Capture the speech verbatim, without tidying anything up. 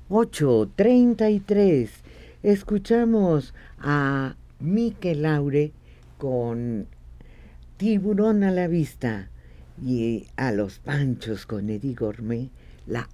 ocho treinta y tres. Escuchamos a Mikel Laure con Tiburón a la vista y a los Panchos con Eddie Gourmet, La